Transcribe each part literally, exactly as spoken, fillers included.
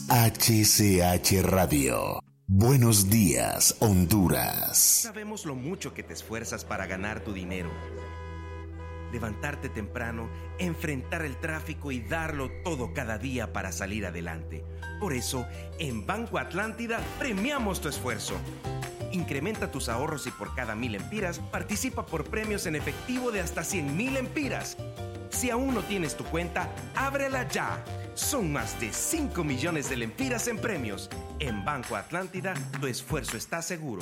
H C H Radio. Buenos días, Honduras. Sabemos lo mucho que te esfuerzas para ganar tu dinero. Levantarte temprano, enfrentar el tráfico y darlo todo cada día para salir adelante. Por eso, en Banco Atlántida premiamos tu esfuerzo. Incrementa tus ahorros y por cada mil empiras participa por premios en efectivo de hasta cien mil empiras. Si aún no tienes tu cuenta, ábrela ya. Son más de cinco millones de lempiras en premios. En Banco Atlántida, tu esfuerzo está seguro.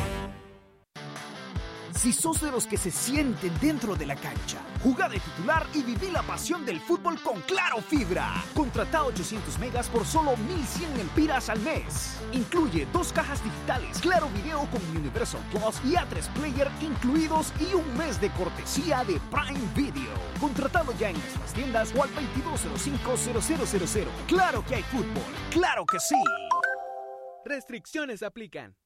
Si sos de los que se sienten dentro de la cancha, jugá de titular y viví la pasión del fútbol con Claro Fibra. Contratá ochocientos megas por solo mil cien empiras al mes. Incluye dos cajas digitales, Claro Video con Universal Plus y A tres Player incluidos y un mes de cortesía de Prime Video. Contratado ya en nuestras tiendas o al veintidós cero cinco cero cero cero cero. Claro que hay fútbol, claro que sí. Restricciones aplican.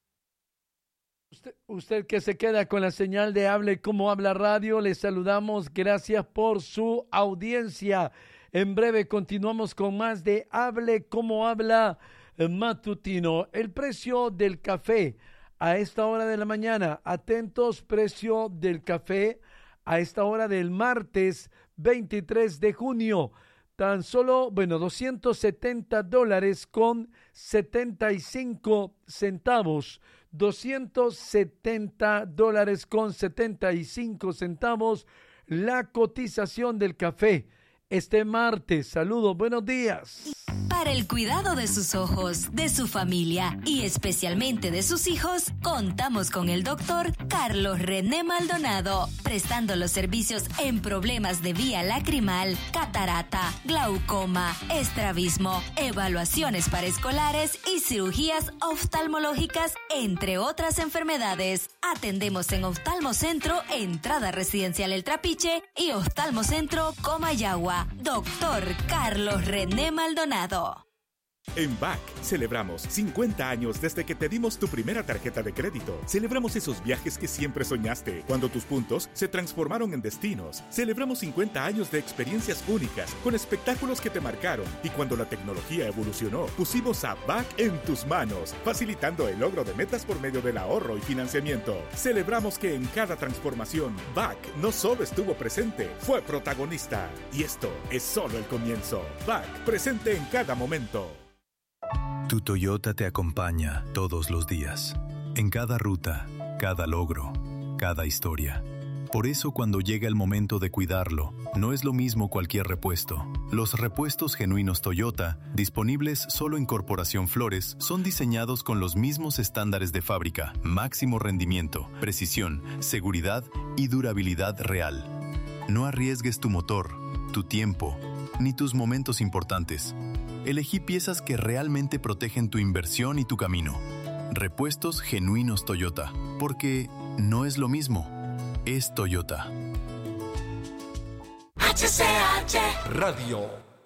Usted, usted que se queda con la señal de Hable Como Habla Radio, les saludamos, gracias por su audiencia. En breve continuamos con más de Hable Como Habla Matutino. El precio del café a esta hora de la mañana, atentos, precio del café a esta hora del martes veintitrés de junio. Tan solo, bueno, doscientos setenta dólares con setenta y cinco centavos. doscientos setenta dólares con setenta y cinco centavos la cotización del café este martes. Saludos, buenos días. Para el cuidado de sus ojos, de su familia y especialmente de sus hijos, contamos con el doctor Carlos René Maldonado, prestando los servicios en problemas de vía lacrimal, catarata, glaucoma, estrabismo, evaluaciones para escolares y cirugías oftalmológicas, entre otras enfermedades. Atendemos en Oftalmocentro, Entrada Residencial El Trapiche y Oftalmocentro Comayagua. Doctor Carlos René Maldonado. En B A C celebramos cincuenta años desde que te dimos tu primera tarjeta de crédito. Celebramos esos viajes que siempre soñaste, cuando tus puntos se transformaron en destinos. Celebramos cincuenta años de experiencias únicas, con espectáculos que te marcaron. Y cuando la tecnología evolucionó, pusimos a B A C en tus manos, facilitando el logro de metas por medio del ahorro y financiamiento. Celebramos que en cada transformación, B A C no solo estuvo presente, fue protagonista. Y esto es solo el comienzo. B A C, presente en cada momento. Tu Toyota te acompaña todos los días, en cada ruta, cada logro, cada historia. Por eso cuando llega el momento de cuidarlo, no es lo mismo cualquier repuesto. Los repuestos genuinos Toyota, disponibles solo en Corporación Flores, son diseñados con los mismos estándares de fábrica, máximo rendimiento, precisión, seguridad y durabilidad real. No arriesgues tu motor, tu tiempo, ni tus momentos importantes. Elegí piezas que realmente protegen tu inversión y tu camino. Repuestos genuinos Toyota, porque no es lo mismo, es Toyota. H C H Radio.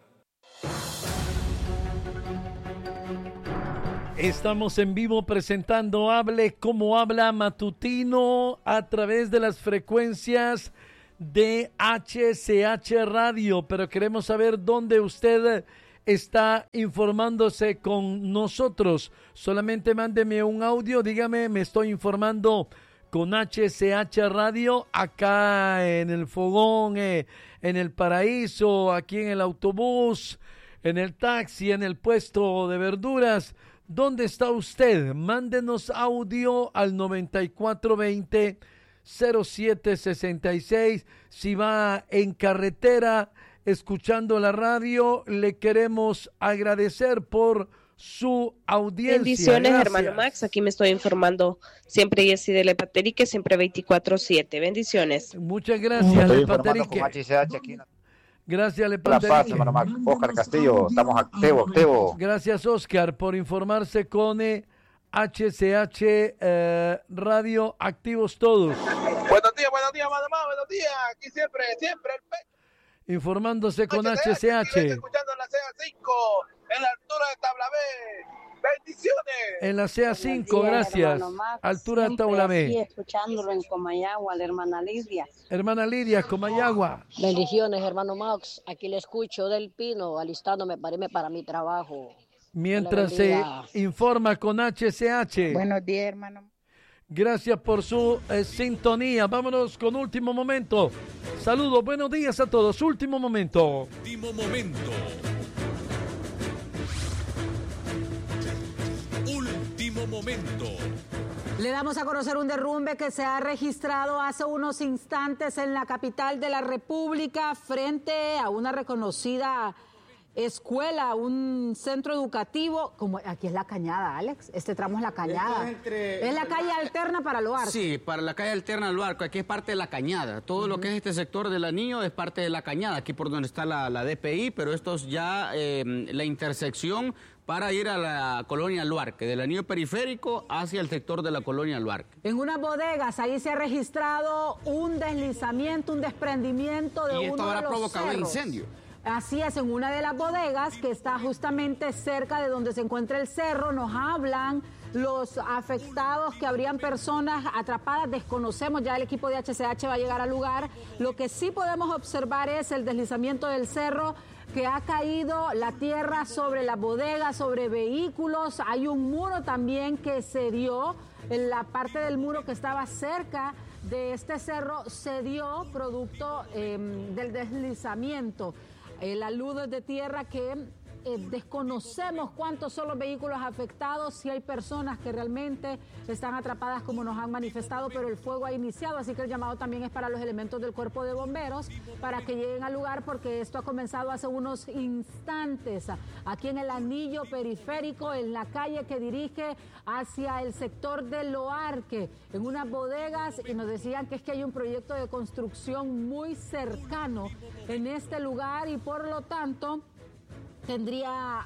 Estamos en vivo presentando Hable Como Habla Matutino a través de las frecuencias de H C H Radio, pero queremos saber dónde usted está informándose con nosotros. Solamente mándeme un audio, dígame, me estoy informando con H C H Radio acá en el fogón, eh, en el paraíso, aquí en el autobús, en el taxi, en el puesto de verduras. ¿Dónde está usted? Mándenos audio al noventa y cuatro veinte cero siete sesenta y seis. Si va en carretera escuchando la radio, le queremos agradecer por su audiencia. Bendiciones, Gracias. hermano Max. Aquí me estoy informando siempre y así de Lepaterique, siempre veinticuatro siete. Bendiciones. Muchas gracias, Lepaterique. Gracias, Lepaterique. La paz, hermano Max. Oscar Castillo, estamos activos, activos. Gracias, Oscar, por informarse con eh, H C H eh, Radio, activos todos. Buenos días, buenos días, hermano Max, buenos días. Aquí siempre, siempre el pecho. Informándose con H C H. Escuchando en la C A cinco, en la altura de Tabla B. Bendiciones. En la C A cinco, gracias. Altura de Tabla B. Aquí escuchándolo en Comayagua, la hermana Lidia. Hermana Lidia, Comayagua. Bendiciones, hermano Max. Aquí le escucho del Pino, alistándome para irme para mi trabajo. Mientras se informa con H C H. Buenos días, hermano. Gracias por su eh, sintonía. Vámonos con último momento. Saludos, buenos días a todos. Último momento. Último momento. Último momento. Le damos a conocer un derrumbe que se ha registrado hace unos instantes en la capital de la República frente a una reconocida escuela, un centro educativo, como aquí es La Cañada, Alex, este tramo es La Cañada. Es, entre, es la calle alterna para Luarco. Sí, para la calle alterna Luarco, aquí es parte de La Cañada. Todo uh-huh. lo que es este sector del Anillo es parte de La Cañada, aquí por donde está la, la D P I, pero esto es ya eh, la intersección para ir a la colonia Luarque, del anillo periférico hacia el sector de la colonia Luarque. En unas bodegas, ahí se ha registrado un deslizamiento, un desprendimiento de uno de los cerros. Y esto habrá provocado incendio. Así es, en una de las bodegas que está justamente cerca de donde se encuentra el cerro, nos hablan los afectados que habrían personas atrapadas. Desconocemos, ya el equipo de H C H va a llegar al lugar. Lo que sí podemos observar es el deslizamiento del cerro, que ha caído la tierra sobre la bodega, sobre vehículos. Hay un muro también que se dio, en la parte del muro que estaba cerca de este cerro se dio producto eh, del deslizamiento. El aludo de tierra que eh, desconocemos cuántos son los vehículos afectados, si hay personas que realmente están atrapadas como nos han manifestado, pero el fuego ha iniciado, así que el llamado también es para los elementos del Cuerpo de Bomberos para que lleguen al lugar, porque esto ha comenzado hace unos instantes aquí en el anillo periférico, en la calle que dirige hacia el sector de Loarque, en unas bodegas, y nos decían que es que hay un proyecto de construcción muy cercano en este lugar y por lo tanto tendría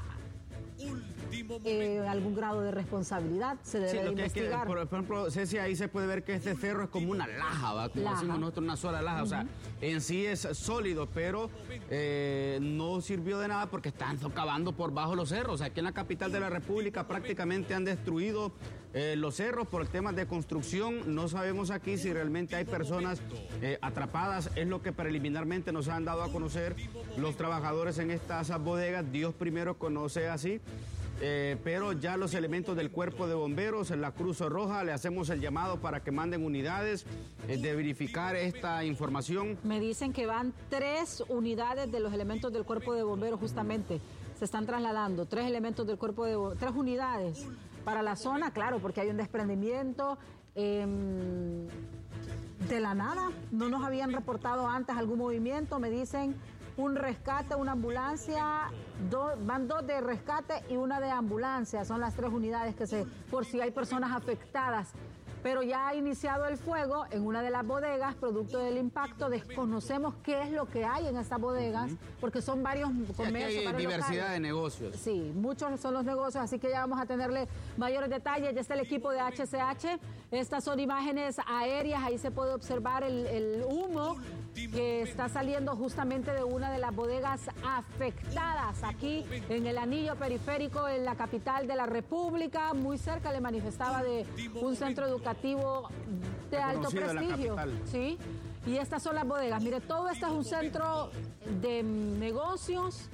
eh, algún grado de responsabilidad, se debe sí, lo de que investigar. Es que, por ejemplo, Ceci, ahí se puede ver que este cerro es como una laja, ¿va? Como laja. decimos nosotros, una sola laja, uh-huh. o sea, en sí es sólido, pero eh, no sirvió de nada porque están socavando por bajo los cerros. Aquí en la capital de la República prácticamente han destruido eh, los cerros por temas de construcción. No sabemos aquí si realmente hay personas eh, atrapadas, es lo que preliminarmente nos han dado a conocer los trabajadores en estas bodegas. Dios primero conoce así. Eh, pero ya los elementos del Cuerpo de Bomberos, en la Cruz Roja, le hacemos el llamado para que manden unidades eh, de verificar esta información. Me dicen que van tres unidades de los elementos del Cuerpo de Bomberos justamente, se están trasladando, tres elementos del Cuerpo de Bomberos, tres unidades para la zona, claro, porque hay un desprendimiento eh, de la nada, no nos habían reportado antes algún movimiento, me dicen un rescate, una ambulancia, do, van dos de rescate y una de ambulancia, son las tres unidades que se, por si hay personas afectadas. Pero ya ha iniciado el fuego en una de las bodegas, producto del impacto. Desconocemos qué es lo que hay en estas bodegas, porque son varios comercios. Sí, hay varios diversidad locales. de negocios. Sí, muchos son los negocios, así que ya vamos a tenerle mayores detalles. Ya está el equipo de H C H. Estas son imágenes aéreas, ahí se puede observar el, el humo que está saliendo justamente de una de las bodegas afectadas aquí en el anillo periférico en la capital de la República, muy cerca, le manifestaba, de un centro educativo de alto prestigio. Sí, y estas son las bodegas. Mire, todo esto es un centro de negocios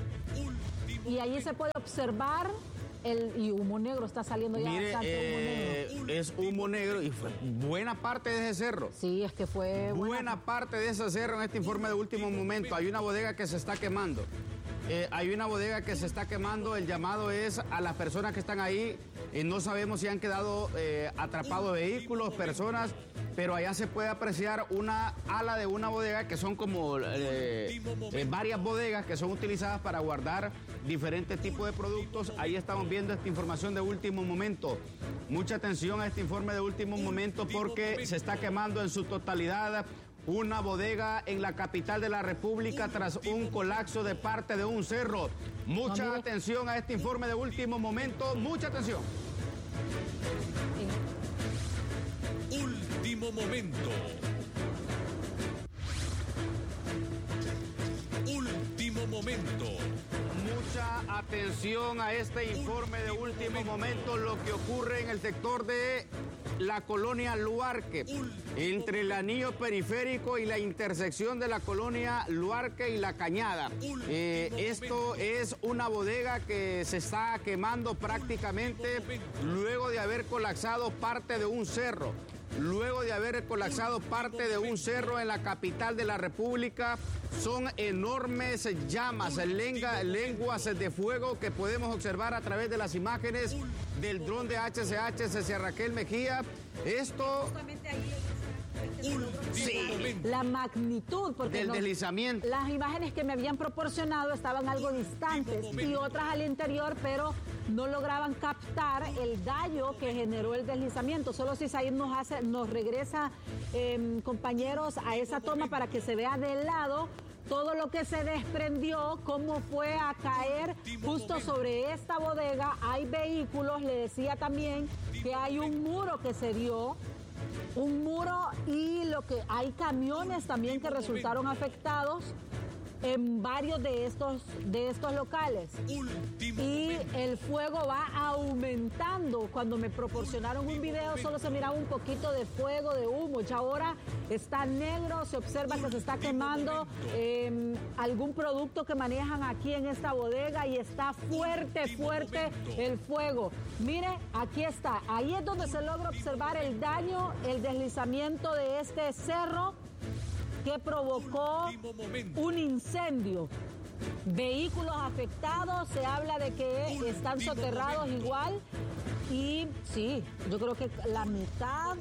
y allí se puede observar el y humo negro está saliendo ya. Mire, eh, humo negro. Es humo negro y fue buena parte de ese cerro. Sí, es que fue buena, buena parte de ese cerro en este informe de último momento. Hay una bodega que se está quemando. Eh, hay una bodega que se está quemando. El llamado es a las personas que están ahí. Eh, no sabemos si han quedado eh, atrapados vehículos, personas, pero allá se puede apreciar una ala de una bodega que son como eh, eh, varias bodegas que son utilizadas para guardar diferentes tipos de productos. Ahí estamos viendo esta información de último momento. Mucha atención a este informe de último momento porque se está quemando en su totalidad una bodega en la capital de la República tras un colapso de parte de un cerro. Mucha no, atención a este informe de último momento. Mucha atención. Último momento. Último Último momento. Mucha atención a este informe de último momento, lo que ocurre en el sector de la colonia Luarque, entre el anillo periférico y la intersección de la colonia Luarque y La Cañada. Eh, esto es una bodega que se está quemando prácticamente luego de haber colapsado parte de un cerro. Luego de haber colapsado parte de un cerro en la capital de la República, son enormes llamas, lenga, lenguas de fuego que podemos observar a través de las imágenes del dron de H C H, Cecilia Raquel Mejía. Esto... Sí, la magnitud, porque del no, deslizamiento. Las imágenes que me habían proporcionado estaban algo distantes y otras al interior, pero no lograban captar el daño que generó el deslizamiento. Solo si Said nos hace, nos regresa, eh, compañeros, a esa toma para que se vea de lado todo lo que se desprendió, cómo fue a caer justo sobre esta bodega. Hay vehículos, le decía también que hay un muro que se dio. Un muro y lo que hay camiones también que resultaron afectados en varios de estos, de estos locales. Y el fuego va aumentando. Cuando me proporcionaron un video solo se miraba un poquito de fuego, de humo. Ya ahora está negro, se observa que se está quemando eh, algún producto que manejan aquí en esta bodega y está fuerte, fuerte el fuego. Mire, aquí está. Ahí es donde se logra observar el daño, el deslizamiento de este cerro que provocó un incendio. Vehículos afectados, se habla de que están soterrados igual. Y sí, yo creo que la mitad,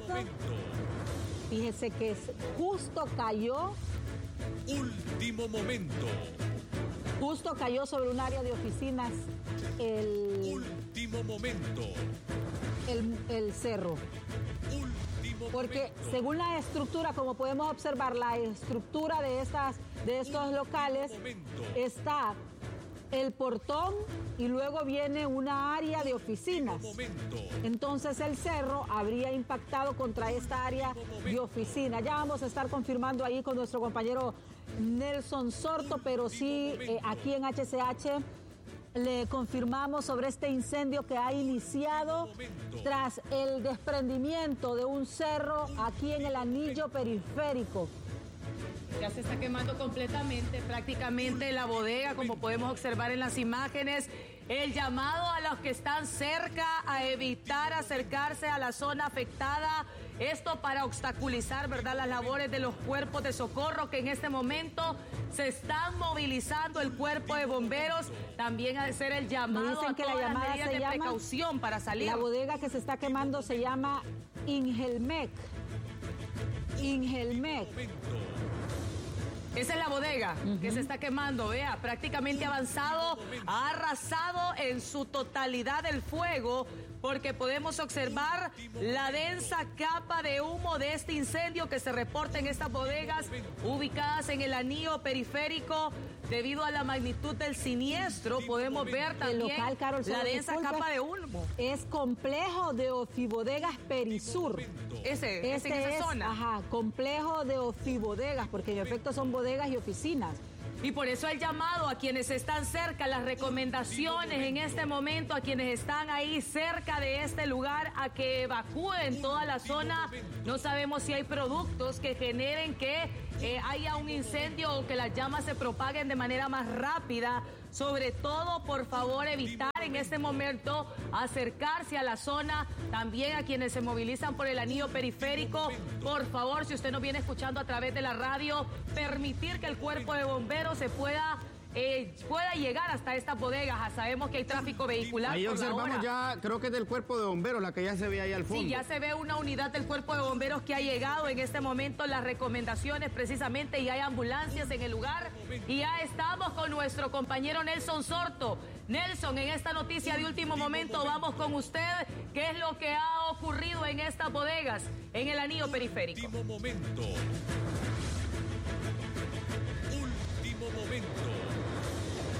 fíjese que justo cayó. Último momento. Justo cayó sobre un área de oficinas el... Último momento. El, el cerro. Porque según la estructura, como podemos observar, la estructura de, estas, de estos locales, está el portón y luego viene una área de oficinas. Entonces el cerro habría impactado contra esta área de oficina. Ya vamos a estar confirmando ahí con nuestro compañero Nelson Sorto, pero sí eh, aquí en H C H le confirmamos sobre este incendio que ha iniciado tras el desprendimiento de un cerro aquí en el anillo periférico. Ya se está quemando completamente, prácticamente la bodega, como podemos observar en las imágenes. El llamado a los que están cerca a evitar acercarse a la zona afectada. Esto para obstaculizar, ¿verdad?, las labores de los cuerpos de socorro que en este momento se están movilizando, el cuerpo de bomberos. También a hacer el llamado a que todas la llamada las medidas se de llama, precaución para salir. La bodega que se está quemando se llama Ingelmec. Ingelmec. Esa es la bodega uh-huh. que se está quemando, vea, prácticamente avanzado, ha arrasado en su totalidad el fuego, porque podemos observar la densa capa de humo de este incendio que se reporta en estas bodegas ubicadas en el anillo periférico. Debido a la magnitud del siniestro, podemos ver también el local, Carol, la densa disculpe, capa de humo. Es complejo de ofibodegas Perisur. Ese, este es en esa es, zona. Ajá, complejo de ofibodegas, porque en efecto son bodegas y oficinas. Y por eso el llamado a quienes están cerca, las recomendaciones en este momento a quienes están ahí cerca de este lugar a que evacúen toda la zona. No sabemos si hay productos que generen que eh, haya un incendio o que las llamas se propaguen de manera más rápida. Sobre todo, por favor, evitar en este momento acercarse a la zona. También a quienes se movilizan por el anillo periférico, por favor, si usted nos viene escuchando a través de la radio, permitir que el cuerpo de bomberos se pueda eh, pueda llegar hasta estas bodegas. Sabemos que hay tráfico vehicular. Ahí por observamos la hora. ya, creo que es del cuerpo de bomberos, la que ya se ve ahí al fondo. Sí, ya se ve una unidad del cuerpo de bomberos que ha llegado en este momento. Las recomendaciones precisamente, y hay ambulancias en el lugar. Y ya estamos con nuestro compañero Nelson Sorto. Nelson, en esta noticia de último momento vamos con usted. ¿Qué es lo que ha ocurrido en estas bodegas en el anillo periférico? Último momento. Último momento. De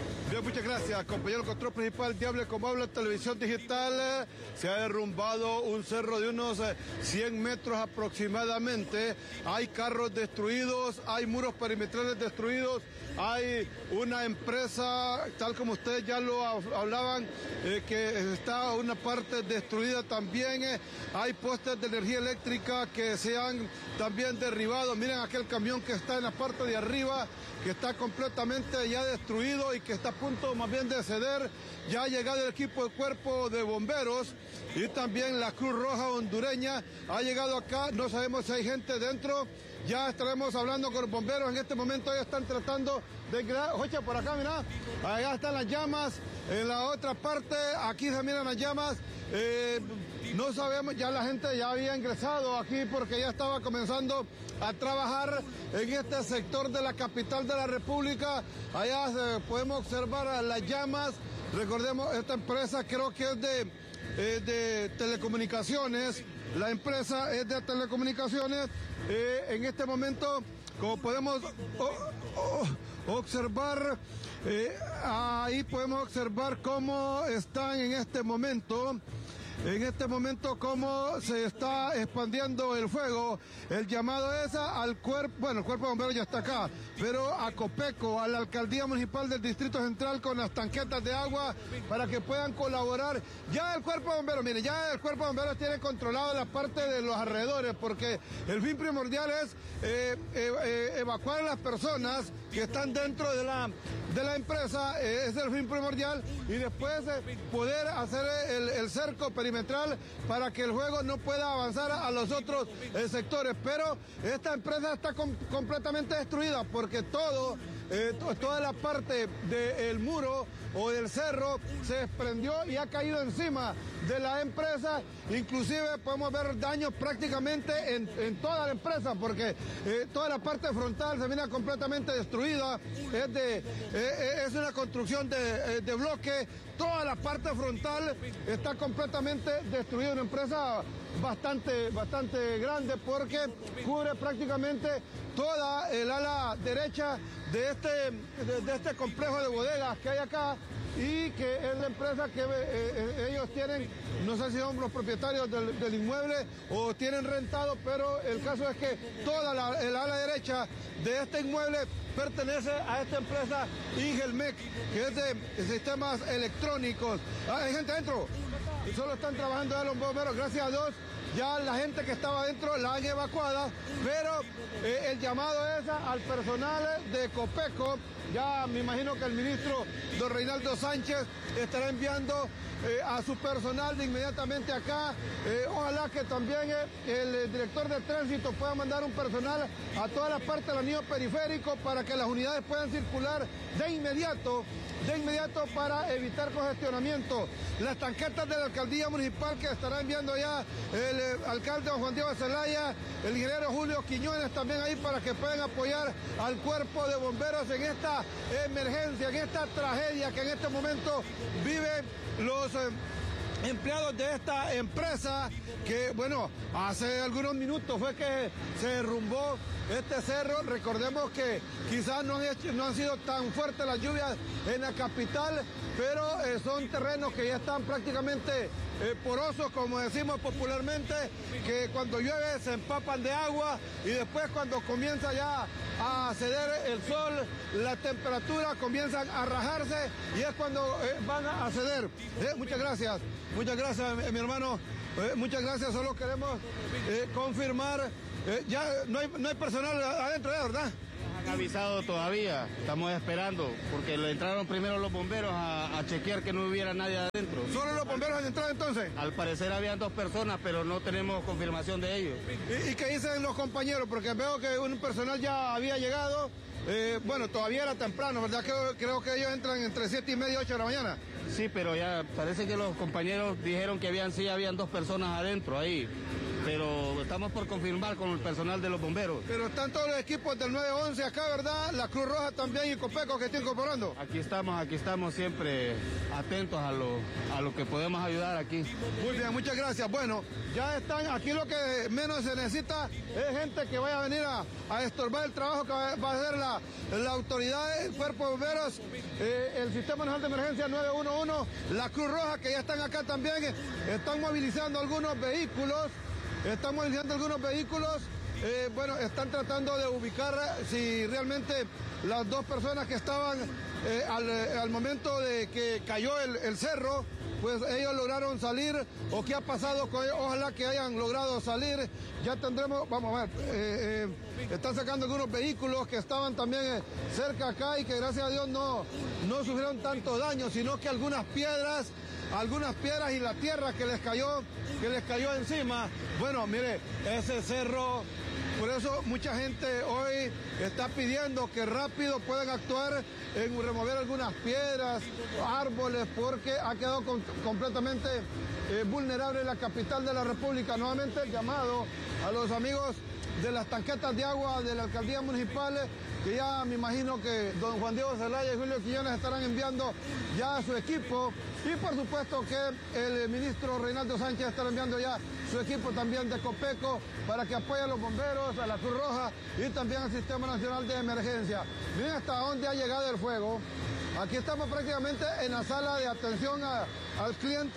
muchas gracias, compañero control principal de Hable Como Habla Televisión Digital. Se ha derrumbado un cerro de unos cien metros aproximadamente. Hay carros destruidos, hay muros perimetrales destruidos, hay una empresa, tal como ustedes ya lo hablaban, eh, que está una parte destruida también. Eh, hay postes de energía eléctrica que se han también derribado. Miren aquel camión que está en la parte de arriba, que está completamente ya destruido y que está a punto más bien de ceder. Ya ha llegado el equipo de cuerpo de bomberos y también la Cruz Roja hondureña ha llegado acá. No sabemos si hay gente dentro. Ya estaremos hablando con los bomberos. En este momento ya están tratando de crear. Oye, por acá, mira, allá están las llamas. En la otra parte, aquí se miran las llamas. Eh, no sabemos, ya la gente ya había ingresado aquí porque ya estaba comenzando a trabajar en este sector de la capital de la República. Allá eh, podemos observar las llamas. Recordemos, esta empresa creo que es de, eh, de telecomunicaciones. La empresa es de telecomunicaciones. Eh, en este momento, como podemos oh, oh, observar, eh, ahí podemos observar cómo están en este momento. En este momento cómo se está expandiendo el fuego. El llamado es al cuerpo, bueno, el cuerpo de bomberos ya está acá, pero a Copeco, a la alcaldía municipal del Distrito Central con las tanquetas de agua para que puedan colaborar. Ya el cuerpo de bomberos, mire, ya el cuerpo de bomberos tiene controlado la parte de los alrededores porque el fin primordial es eh, eh, evacuar a las personas que están dentro de la, de la empresa, eh, es el fin primordial, y después eh, poder hacer el, el cerco perimetral para que el fuego no pueda avanzar a los otros eh, sectores. Pero esta empresa está com completamente destruida porque todo, eh, to toda la parte del muro o del cerro se desprendió y ha caído encima de la empresa. Inclusive podemos ver daños prácticamente en, en toda la empresa porque eh, toda la parte frontal se viene completamente destruida. Es, de, eh, es una construcción de, de bloque. Toda la parte frontal está completamente destruida. Una empresa bastante, bastante grande porque cubre prácticamente toda el ala derecha de este, de, de este complejo de bodegas que hay acá, y que es la empresa que eh, ellos tienen, no sé si son los propietarios del, del inmueble o tienen rentado, pero el caso es que toda la, el ala derecha de este inmueble pertenece a esta empresa Igelmec, que es de sistemas electrónicos. Ah, ¿hay gente adentro? Solo están trabajando ya los bomberos, gracias a Dios. Ya la gente que estaba adentro la han evacuada, pero eh, el llamado es al personal de Copeco. Ya me imagino que el ministro don Reinaldo Sánchez estará enviando eh, a su personal de inmediatamente acá. Eh, ojalá que también eh, el eh, director de tránsito pueda mandar un personal a toda la parte del anillo periférico para que las unidades puedan circular de inmediato, de inmediato para evitar congestionamiento. Las tanquetas de la alcaldía municipal que estará enviando ya el eh, alcalde don Juan Diego Zelaya, el ingeniero Julio Quiñones también ahí para que puedan apoyar al cuerpo de bomberos en esta emergencia, en esta tragedia que en este momento viven los eh, empleados de esta empresa que, bueno, hace algunos minutos fue que se derrumbó este cerro. Recordemos que quizás no han, hecho, no han sido tan fuertes las lluvias en la capital, pero eh, son terrenos que ya están prácticamente eh, porosos, como decimos popularmente, que cuando llueve se empapan de agua y después cuando comienza ya a ceder el sol, la temperatura comienzan a rajarse y es cuando eh, van a ceder. Eh, muchas gracias, muchas gracias mi, mi hermano, eh, muchas gracias. Solo queremos eh, confirmar, eh, ya no hay, no hay personal adentro, ¿eh? ¿Verdad? Han avisado todavía, estamos esperando, porque le entraron primero los bomberos a, a chequear que no hubiera nadie adentro. ¿Solo los bomberos han entrado entonces? Al parecer habían dos personas, pero no tenemos confirmación de ellos. ¿Y, y qué dicen los compañeros? Porque veo que un personal ya había llegado, eh, bueno, todavía era temprano, ¿verdad? Creo, creo que ellos entran entre siete y media y ocho de la mañana. Sí, pero ya parece que los compañeros dijeron que habían sí, habían dos personas adentro ahí. Pero estamos por confirmar con el personal de los bomberos. Pero están todos los equipos del nueve once acá, ¿verdad? La Cruz Roja también y Copeco que está incorporando. Aquí estamos, aquí estamos siempre atentos a lo, a lo que podemos ayudar aquí. Muy bien, muchas gracias. Bueno, ya están, aquí lo que menos se necesita es gente que vaya a venir a, a estorbar el trabajo que va, va a hacer la, la autoridad, el Cuerpo de Bomberos, eh, el Sistema Nacional de Emergencia nueve uno uno, la Cruz Roja que ya están acá también, están movilizando algunos vehículos, están movilizando algunos vehículos, eh, bueno, están tratando de ubicar si realmente las dos personas que estaban eh, al, al momento de que cayó el, el cerro, pues ellos lograron salir o qué ha pasado con ellos, ojalá que hayan logrado salir, ya tendremos, vamos a ver, eh, eh, están sacando algunos vehículos que estaban también eh, cerca acá y que gracias a Dios no, no sufrieron tanto daño, sino que algunas piedras, algunas piedras y la tierra que les cayó, que les cayó encima, bueno, mire, ese cerro, por eso mucha gente hoy está pidiendo que rápido puedan actuar en remover algunas piedras, árboles, porque ha quedado con, completamente eh, vulnerable la capital de la República. Nuevamente el llamado a los amigos de las tanquetas de agua de la alcaldía municipal, que ya me imagino que don Juan Diego Zelaya y Julio Quiñones estarán enviando ya a su equipo, y por supuesto que el ministro Reinaldo Sánchez estará enviando ya su equipo también de Copeco para que apoye a los bomberos, a la Cruz Roja y también al Sistema Nacional de Emergencia. Miren hasta dónde ha llegado el fuego. Aquí estamos prácticamente en la sala de atención a, al cliente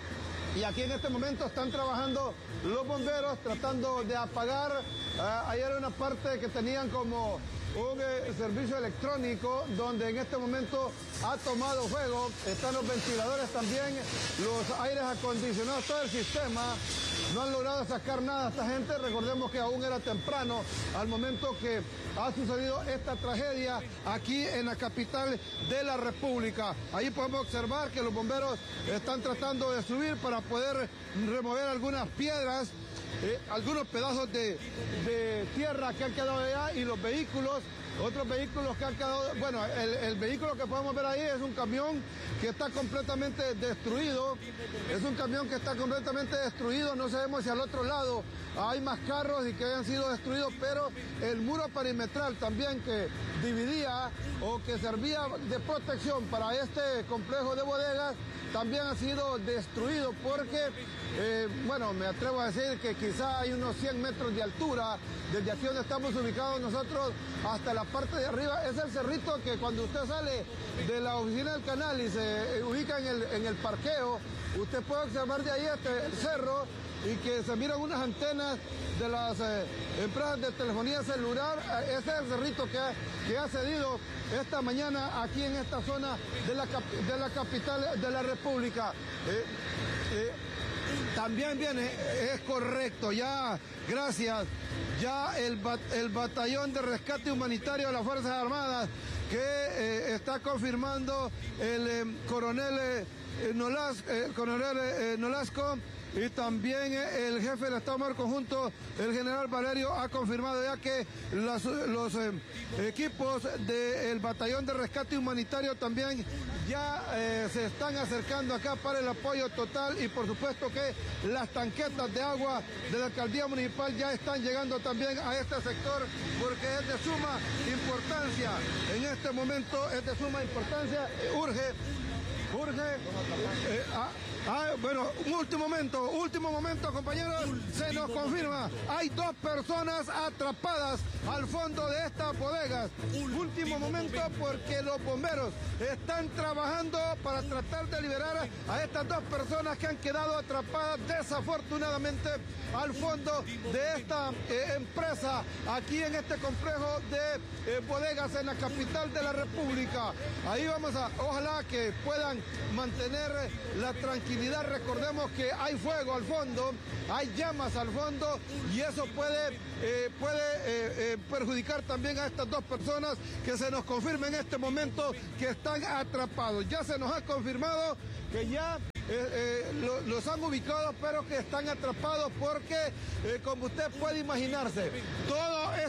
y aquí en este momento están trabajando los bomberos tratando de apagar. Uh, ayer era una parte que tenían como un eh, servicio electrónico donde en este momento ha tomado fuego, están los ventiladores también, los aires acondicionados, todo el sistema. No han logrado sacar nada a esta gente, recordemos que aún era temprano al momento que ha sucedido esta tragedia aquí en la capital de la República. Ahí podemos observar que los bomberos están tratando de subir para poder remover algunas piedras, eh, algunos pedazos de, de tierra que han quedado allá y los vehículos, otros vehículos que han quedado, bueno, el, el vehículo que podemos ver ahí es un camión que está completamente destruido, es un camión que está completamente destruido, no sabemos si al otro lado hay más carros y que hayan sido destruidos, pero el muro perimetral también que dividía o que servía de protección para este complejo de bodegas también ha sido destruido porque, eh, bueno, me atrevo a decir que quizá hay unos cien metros de altura desde aquí donde estamos ubicados nosotros hasta la parte de arriba. Es el cerrito que cuando usted sale de la oficina del canal y se ubica en el, en el parqueo, usted puede observar de ahí hasta el cerro y que se miran unas antenas de las eh, empresas de telefonía celular. Ese es el cerrito que ha, que ha cedido esta mañana aquí en esta zona de la, de la capital de la República. Eh, eh, también viene, es correcto, ya, gracias, ya el, el batallón de rescate humanitario de las Fuerzas Armadas que eh, está confirmando el eh, coronel, eh, Nolas, eh, coronel eh, Nolasco, y también el jefe del Estado Mayor Conjunto, el general Valerio, ha confirmado ya que las, los eh, equipos del Batallón de Rescate Humanitario también ya eh, se están acercando acá para el apoyo total, y por supuesto que las tanquetas de agua de la Alcaldía Municipal ya están llegando también a este sector porque es de suma importancia. En este momento es de suma importancia, eh, urge, urge... Eh, a, Ah, bueno, un último momento, último momento, compañeros, se nos confirma, hay dos personas atrapadas al fondo de estas bodegas. Último momento porque los bomberos están trabajando para tratar de liberar a estas dos personas que han quedado atrapadas desafortunadamente al fondo de esta eh, empresa aquí en este complejo de eh, bodegas en la capital de la República. Ahí vamos a, ojalá que puedan mantener la tranquilidad. Recordemos que hay fuego al fondo, hay llamas al fondo y eso puede, eh, puede eh, eh, perjudicar también a estas dos personas que se nos confirma en este momento que están atrapados. Ya se nos ha confirmado que ya eh, eh, lo, los han ubicado, pero que están atrapados porque, eh, como usted puede imaginarse, todo ese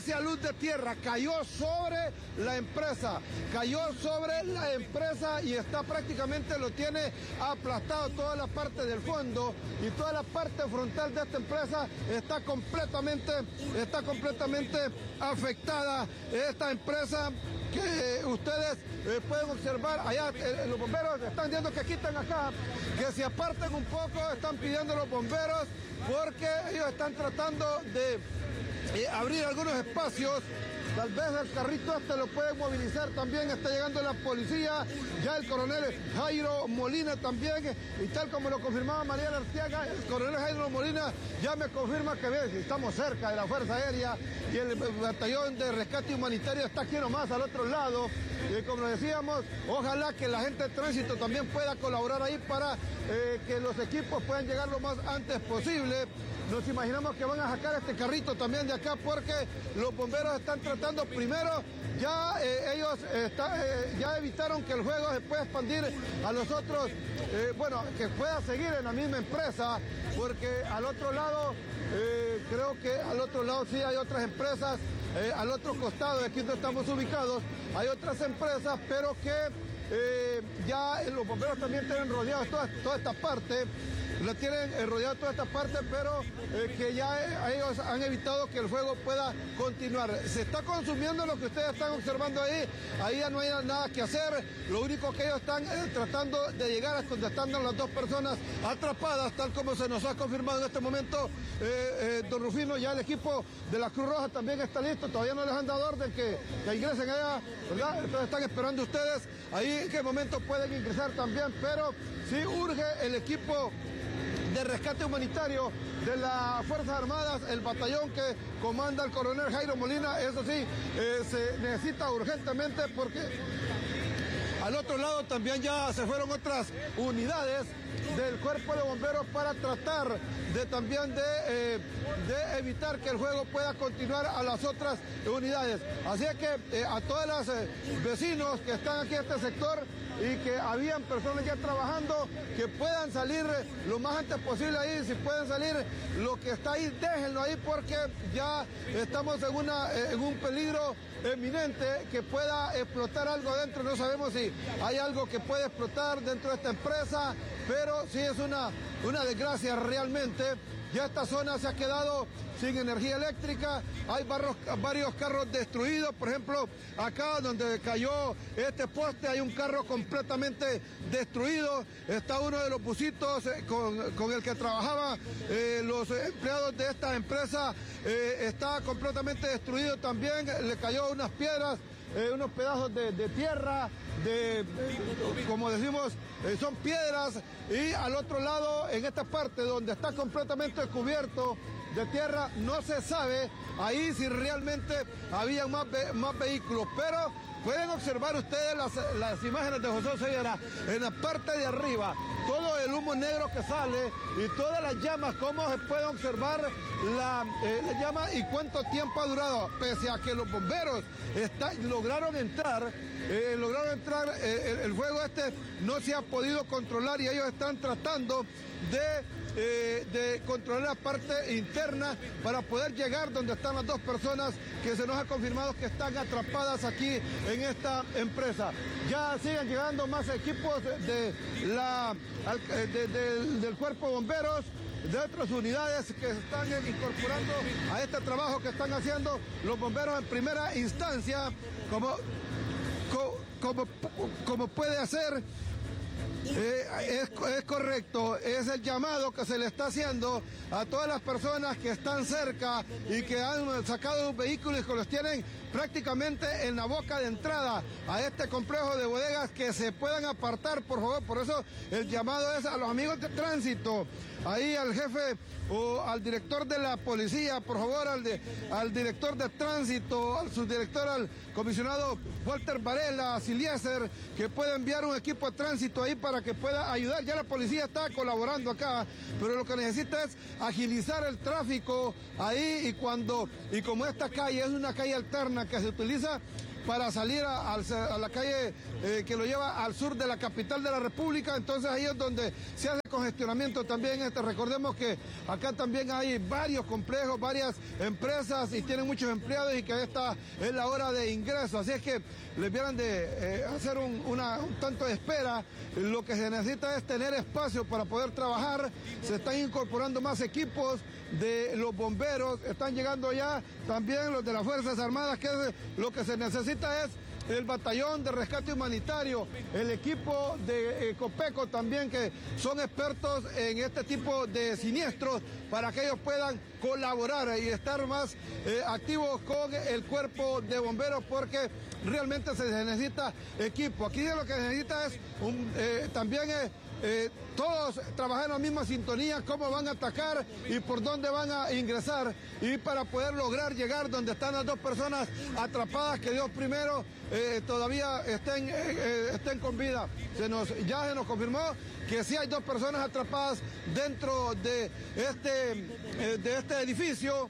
esa luz de tierra cayó sobre la empresa, cayó sobre la empresa y está prácticamente, lo tiene aplastado toda la parte del fondo y toda la parte frontal de esta empresa está completamente, está completamente afectada. Esta empresa que ustedes eh, pueden observar allá, eh, los bomberos están diciendo que quiten acá, que se aparten un poco, están pidiendo los bomberos porque ellos están tratando de eh, abrir algunos espacios. Tal vez el carrito este lo pueden movilizar también, está llegando la policía, ya el coronel Jairo Molina también, y tal como lo confirmaba María Arteaga, el coronel Jairo Molina ya me confirma que ve, estamos cerca de la Fuerza Aérea y el batallón de rescate humanitario está aquí nomás al otro lado. Y como decíamos, ojalá que la gente de tránsito también pueda colaborar ahí para eh, que los equipos puedan llegar lo más antes posible. Nos imaginamos que van a sacar este carrito también de acá porque los bomberos están tratando primero, ya eh, ellos está, eh, ya evitaron que el juego se pueda expandir a los otros, eh, bueno, que pueda seguir en la misma empresa, porque al otro lado, eh, creo que al otro lado sí hay otras empresas, eh, al otro costado de aquí donde estamos ubicados, hay otras empresas, pero que eh, ya los bomberos también tienen rodeados toda, toda esta parte. La tienen eh, rodeada toda esta parte, pero eh, que ya eh, ellos han evitado que el fuego pueda continuar. Se está consumiendo lo que ustedes están observando ahí, ahí ya no hay nada que hacer, lo único que ellos están eh, tratando de llegar es donde están las dos personas atrapadas, tal como se nos ha confirmado en este momento, eh, eh, don Rufino, ya el equipo de la Cruz Roja también está listo, todavía no les han dado orden que, que ingresen allá, ¿verdad? Entonces están esperando ustedes, ahí en qué momento pueden ingresar también, pero sí urge el equipo de rescate humanitario de las Fuerzas Armadas, el batallón que comanda el coronel Jairo Molina, eso sí, eh, se necesita urgentemente porque al otro lado también ya se fueron otras unidades del cuerpo de bomberos para tratar de también de, eh, de evitar que el juego pueda continuar a las otras unidades. Así es que eh, a todos los eh, vecinos que están aquí en este sector y que habían personas ya trabajando, que puedan salir lo más antes posible ahí, si pueden salir lo que está ahí, déjenlo ahí porque ya estamos en, una, en un peligro eminente que pueda explotar algo dentro, no sabemos si hay algo que puede explotar dentro de esta empresa, pero sí es una, una desgracia realmente. Ya esta zona se ha quedado sin energía eléctrica, hay barros, varios carros destruidos, por ejemplo, acá donde cayó este poste hay un carro completamente destruido, está uno de los busitos con, con el que trabajaban eh, los empleados de esta empresa, eh, está completamente destruido también, le cayó unas piedras, eh, unos pedazos de, de tierra, de, de, como decimos, eh, son piedras, y al otro lado, en esta parte donde está completamente cubierto de tierra, no se sabe ahí si realmente había más, ve más vehículos, pero pueden observar ustedes las, las imágenes de José Oseguera en la parte de arriba, todo el humo negro que sale y todas las llamas, cómo se puede observar la, eh, la llama y cuánto tiempo ha durado, pese a que los bomberos está, lograron entrar, eh, lograron entrar, eh, el, el fuego este no se ha podido controlar y ellos están tratando de Eh, de controlar la parte interna para poder llegar donde están las dos personas que se nos ha confirmado que están atrapadas aquí en esta empresa. Ya siguen llegando más equipos de la, de, de, del cuerpo de bomberos, de otras unidades que se están incorporando a este trabajo que están haciendo los bomberos en primera instancia, como, como, como puede hacer. Eh, es, es correcto, es el llamado que se le está haciendo a todas las personas que están cerca y que han sacado un vehículo y que los tienen prácticamente en la boca de entrada a este complejo de bodegas que se puedan apartar, por favor. Por eso el llamado es a los amigos de tránsito, ahí al jefe o al director de la policía, por favor, al, de, al director de tránsito, al subdirector, al comisionado Walter Varela, a Silieser, que pueda enviar un equipo de tránsito ahí para que pueda ayudar. Ya la policía está colaborando acá, pero lo que necesita es agilizar el tráfico ahí, y cuando, y como esta calle es una calle alterna que se utiliza para salir a, a la calle eh, que lo lleva al sur de la capital de la República. Entonces ahí es donde se hace congestionamiento también. Este, recordemos que acá también hay varios complejos, varias empresas y tienen muchos empleados y que esta es la hora de ingreso. Así es que les vieran de eh, hacer un, una, un tanto de espera. Lo que se necesita es tener espacio para poder trabajar. Se están incorporando más equipos de los bomberos, están llegando ya también los de las Fuerzas Armadas, que es lo que se necesita es el batallón de rescate humanitario, el equipo de eh, Copeco también, que son expertos en este tipo de siniestros, para que ellos puedan colaborar y estar más eh, activos con el cuerpo de bomberos, porque realmente se necesita equipo. Aquí lo que se necesita es un, eh, también es Eh, todos trabajar en la misma sintonía, cómo van a atacar y por dónde van a ingresar, y para poder lograr llegar donde están las dos personas atrapadas, que Dios primero eh, todavía estén, eh, eh, estén con vida. Se nos, ya se nos confirmó que sí hay dos personas atrapadas dentro de este, eh, de este edificio.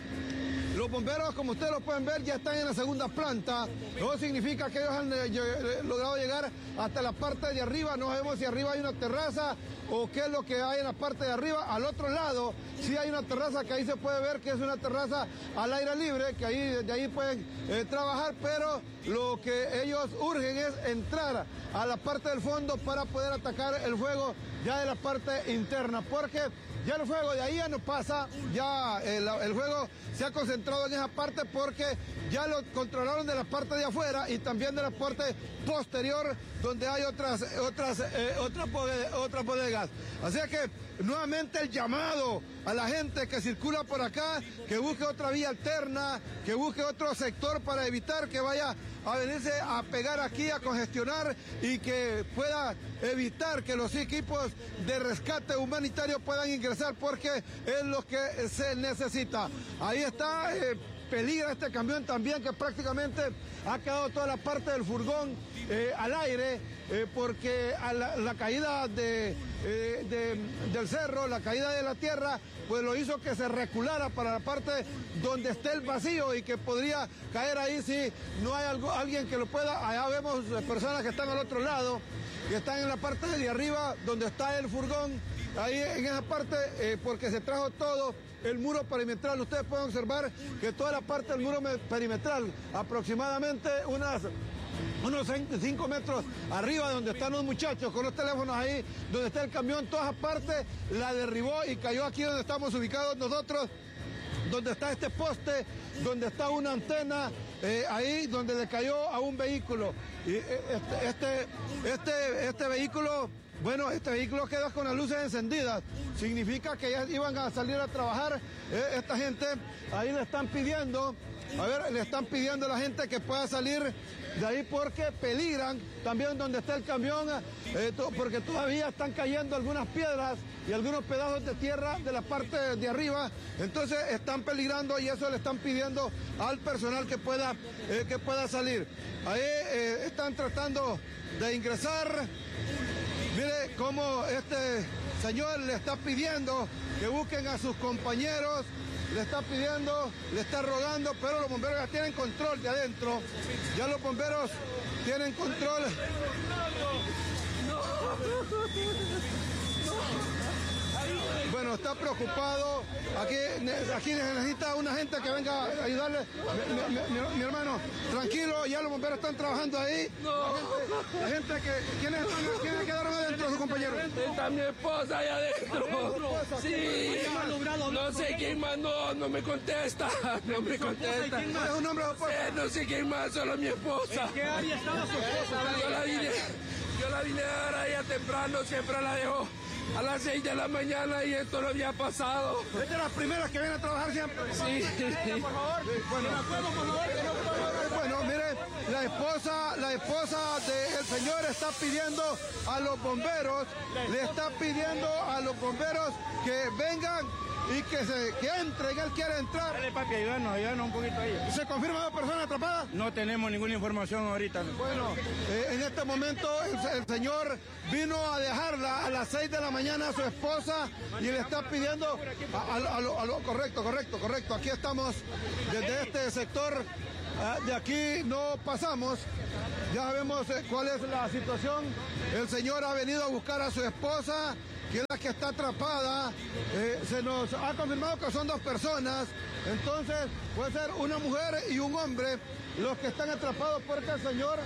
Los bomberos, como ustedes lo pueden ver, ya están en la segunda planta. No significa que ellos han eh, logrado llegar hasta la parte de arriba. No sabemos si arriba hay una terraza o qué es lo que hay en la parte de arriba. Al otro lado sí hay una terraza que ahí se puede ver que es una terraza al aire libre, que ahí de ahí pueden eh, trabajar, pero lo que ellos urgen es entrar a la parte del fondo para poder atacar el fuego ya de la parte interna, porque ya el fuego de ahí ya no pasa, ya el, el fuego se ha concentrado en esa parte porque ya lo controlaron de la parte de afuera y también de la parte posterior, donde hay otras, otras, eh, otras, otras bodegas. Así que nuevamente el llamado a la gente que circula por acá, que busque otra vía alterna, que busque otro sector para evitar que vaya a venirse a pegar aquí, a congestionar, y que pueda evitar que los equipos de rescate humanitario puedan ingresar, porque es lo que se necesita. Ahí está, eh, peligra este camión también, que prácticamente ha quedado toda la parte del furgón eh, al aire, eh, porque a la, la caída de, eh, de, del cerro, la caída de la tierra, pues lo hizo que se reculara para la parte donde esté el vacío y que podría caer ahí si no hay algo, alguien que lo pueda. Allá vemos personas que están al otro lado, que están en la parte de arriba donde está el furgón, ahí en esa parte, eh, porque se trajo todo el muro perimetral. Ustedes pueden observar que toda la parte del muro perimetral, aproximadamente unas unos cinco metros arriba donde están los muchachos con los teléfonos ahí, donde está el camión, toda esa parte la derribó y cayó aquí donde estamos ubicados nosotros, donde está este poste, donde está una antena, eh, ahí donde le cayó a un vehículo. Y este, este, este, este vehículo, bueno, este vehículo queda con las luces encendidas. Significa que ya iban a salir a trabajar. Eh, esta gente ahí le están pidiendo, a ver, le están pidiendo a la gente que pueda salir de ahí porque peligran también donde está el camión, eh, to, porque todavía están cayendo algunas piedras y algunos pedazos de tierra de la parte de arriba. Entonces están peligrando y eso le están pidiendo al personal que pueda, eh, que pueda salir. Ahí eh, están tratando de ingresar. Mire cómo este señor le está pidiendo que busquen a sus compañeros, le está pidiendo, le está rogando, pero los bomberos ya tienen control de adentro. Ya los bomberos tienen control. Bueno, está preocupado. Aquí, aquí necesita una gente que venga a ayudarle. Mi, mi, mi, mi hermano, tranquilo, ya los bomberos están trabajando ahí. La gente, la gente que... ¿Quiénes, están, ¿quiénes quedaron adentro, sus compañeros? Está mi esposa allá adentro. Sí, no sé quién más, no, no me contesta. No me contesta. ¿Cuál es su nombre, esposa? Eh, no sé quién más, solo mi esposa. ¿En qué área estaba su esposa? Yo la vine, yo la vine a dar a ella temprano, siempre la dejo a las seis de la mañana y esto no había pasado. ¿Es de las primeras que vienen a trabajar siempre? Sí. Por favor, bueno, acuerdo, por favor. Bueno, mire, la esposa, la esposa del señor está pidiendo a los bomberos, le está pidiendo a los bomberos que vengan y que se que entren, él quiere entrar. Dale, papi, ayúdanos, ayúdanos un poquito ahí. ¿Se confirma dos personas atrapadas? No tenemos ninguna información ahorita. Bueno, eh, en este momento el, el señor vino a dejarla a las seis de la mañana a su esposa y le está pidiendo a, a, a, lo, a lo correcto, correcto, correcto. Aquí estamos desde este sector de aquí no pasamos. Ya sabemos eh, cuál es la situación. El señor ha venido a buscar a su esposa, que es la que está atrapada. Eh, se nos ha confirmado que son dos personas. Entonces puede ser una mujer y un hombre los que están atrapados, porque el señor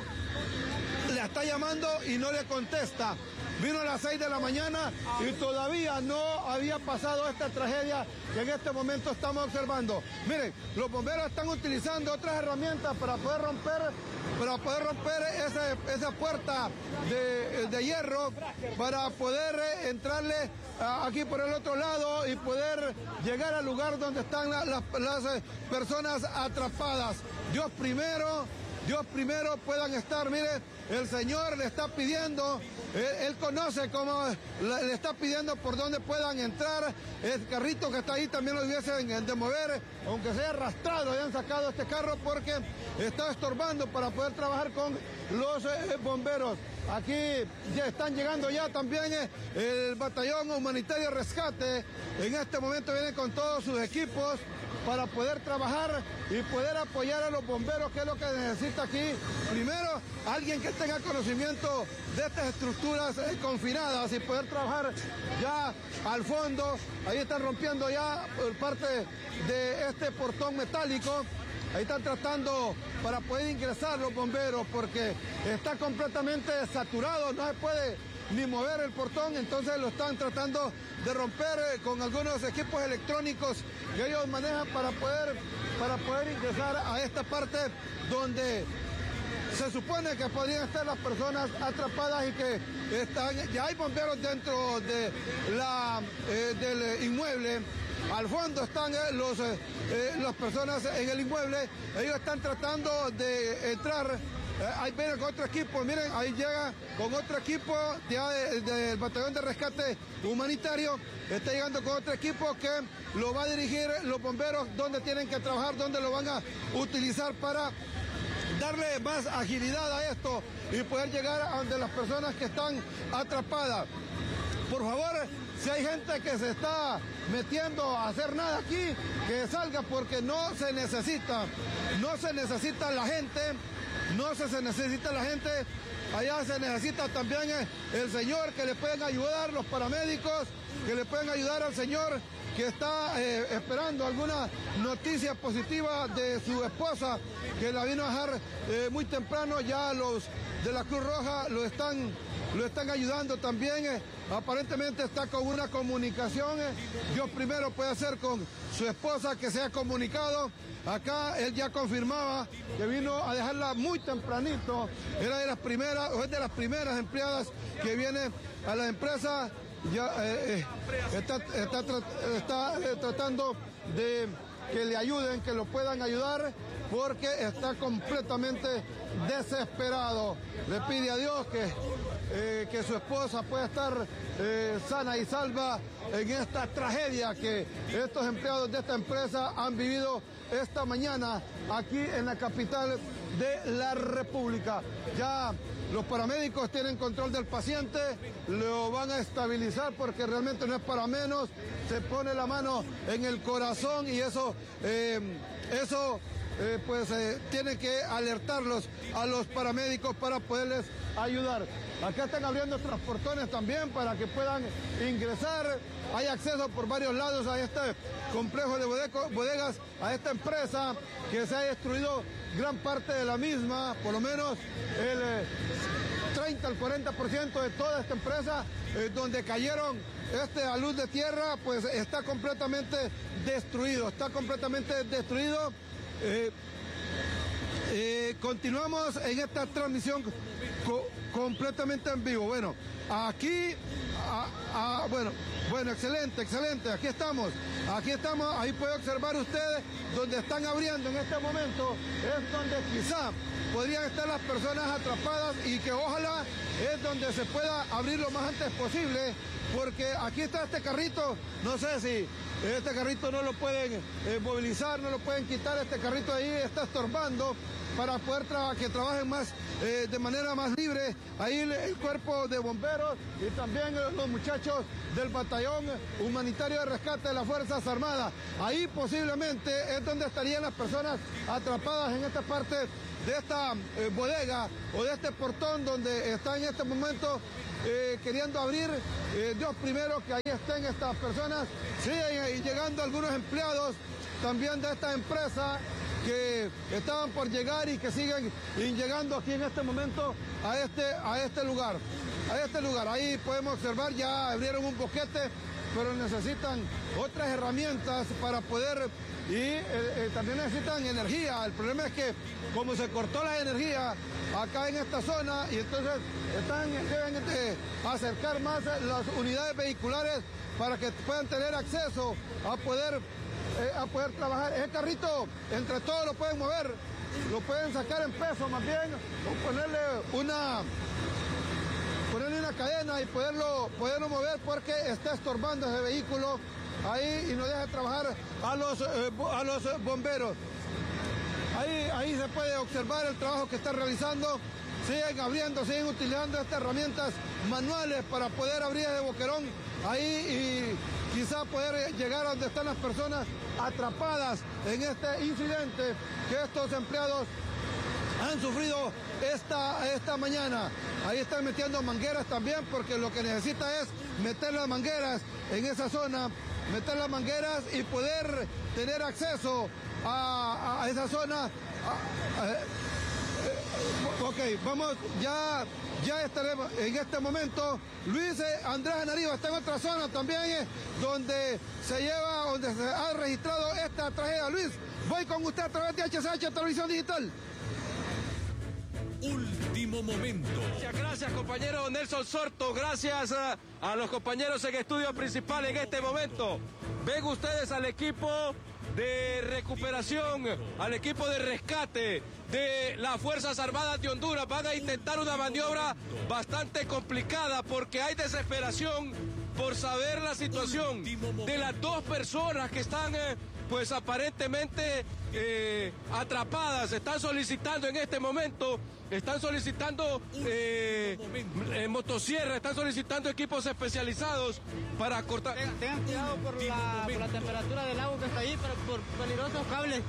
le está llamando y no le contesta. Vino a las seis de la mañana y todavía no había pasado esta tragedia que en este momento estamos observando. Miren, los bomberos están utilizando otras herramientas para poder romper, para poder romper ese, esa puerta de, de hierro, para poder entrarle aquí por el otro lado y poder llegar al lugar donde están la, la, las personas atrapadas. Dios primero, Dios primero puedan estar, miren. El Señor le está pidiendo, él, él conoce cómo, le, le está pidiendo por dónde puedan entrar. El carrito que está ahí también lo hubiesen de mover, aunque sea arrastrado, hayan sacado este carro porque está estorbando para poder trabajar con los eh, bomberos. Aquí ya están llegando ya también eh, el batallón humanitario rescate. En este momento vienen con todos sus equipos para poder trabajar y poder apoyar a los bomberos, que es lo que necesita aquí. Primero, alguien que tenga conocimiento de estas estructuras eh, confinadas y poder trabajar ya al fondo. Ahí están rompiendo ya por parte de este portón metálico. Ahí están tratando para poder ingresar los bomberos porque está completamente saturado, no se puede ni mover el portón, entonces lo están tratando de romper eh, con algunos equipos electrónicos que ellos manejan para poder, para poder ingresar a esta parte donde se supone que podrían estar las personas atrapadas y que están, ya hay bomberos dentro de la, eh, del inmueble. Al fondo están eh, los, eh, eh, las personas en el inmueble, ellos están tratando de entrar. Eh, ahí viene con otro equipo, miren, ahí llega con otro equipo ya del de, de batallón de rescate humanitario, está llegando con otro equipo que lo va a dirigir los bomberos, donde tienen que trabajar, donde lo van a utilizar para darle más agilidad a esto y poder llegar a donde las personas que están atrapadas. Por favor, si hay gente que se está metiendo a hacer nada aquí, que salga porque no se necesita, no se necesita la gente. No se, se necesita la gente, allá se necesita también el señor que le pueden ayudar, los paramédicos que le pueden ayudar al señor que está eh, esperando alguna noticia positiva de su esposa, que la vino a dejar eh, muy temprano. Ya los de la Cruz Roja lo están, lo están ayudando también. Eh, aparentemente está con una comunicación. Eh, Dios primero puede hacer con su esposa que se ha comunicado. Acá él ya confirmaba que vino a dejarla muy tempranito. Era de las primeras, o es de las primeras empleadas que viene a la empresa. Ya eh, eh, está, está, está eh, tratando de que le ayuden, que lo puedan ayudar, porque está completamente desesperado. Le pide a Dios que, eh, que su esposa pueda estar eh, sana y salva en esta tragedia que estos empleados de esta empresa han vivido esta mañana aquí en la capital de la República. Ya los paramédicos tienen control del paciente, lo van a estabilizar porque realmente no es para menos. Se pone la mano en el corazón y eso, eh, eso eh, pues eh, tiene que alertarlos a los paramédicos para poderles ayudar. Acá están abriendo transportones también para que puedan ingresar. Hay acceso por varios lados a este complejo de bodegas, a esta empresa que se ha destruido gran parte de la misma, por lo menos el eh, treinta al cuarenta por ciento de toda esta empresa, eh, donde cayeron este a luz de tierra, pues está completamente destruido, está completamente destruido. Eh, eh, continuamos en esta transmisión co completamente en vivo. Bueno, aquí, a, a, bueno, bueno, excelente, excelente, aquí estamos, aquí estamos, ahí puede observar ustedes donde están abriendo en este momento, es donde quizá podrían estar las personas atrapadas y que ojalá es donde se pueda abrir lo más antes posible, porque aquí está este carrito, no sé si este carrito no lo pueden eh, movilizar, no lo pueden quitar, este carrito ahí está estorbando, para poder tra que trabajen más eh, de manera más libre. Ahí el, el cuerpo de bomberos y también los muchachos del batallón humanitario de rescate de las Fuerzas Armadas. Ahí posiblemente es donde estarían las personas atrapadas en esta parte de esta eh, bodega o de este portón donde está en este momento eh, queriendo abrir. Eh, Dios primero que ahí estén estas personas. Siguen llegando algunos empleados también de esta empresa que estaban por llegar y que siguen llegando aquí en este momento a este, a este lugar. A este lugar, ahí podemos observar, ya abrieron un boquete, pero necesitan otras herramientas para poder, y eh, eh, también necesitan energía. El problema es que como se cortó la energía acá en esta zona, y entonces están, deben eh, acercar más las unidades vehiculares para que puedan tener acceso a poder, eh, a poder trabajar. Ese carrito, entre todos lo pueden mover, lo pueden sacar en peso más bien, o ponerle una... ponerle una cadena y poderlo, poderlo mover porque está estorbando ese vehículo ahí y no deja trabajar a los, eh, a los bomberos. Ahí, ahí se puede observar el trabajo que están realizando. Siguen abriendo, siguen utilizando estas herramientas manuales para poder abrir ese boquerón ahí y quizá poder llegar a donde están las personas atrapadas en este incidente que estos empleados han sufrido esta, esta mañana. Ahí están metiendo mangueras también porque lo que necesita es meter las mangueras en esa zona, meter las mangueras y poder tener acceso a, a, a esa zona. A, a, eh, ok, vamos, ya, ya estaremos en este momento. Luis Andrés Anariba está en otra zona también eh, donde se lleva, donde se ha registrado esta tragedia. Luis, voy con usted a través de H C H Televisión Digital. Último momento. Muchas gracias, compañero Nelson Sorto. Gracias a, a los compañeros en estudio principal en este momento. Ven ustedes al equipo de recuperación, al equipo de rescate de las Fuerzas Armadas de Honduras. Van a intentar una maniobra bastante complicada porque hay desesperación por saber la situación de las dos personas que están eh, pues aparentemente eh, atrapadas. Están solicitando en este momento, están solicitando eh, eh, motosierra, están solicitando equipos especializados para cortar. Tengan, tengan cuidado por la, por la temperatura del agua que está ahí, pero por peligrosos cables.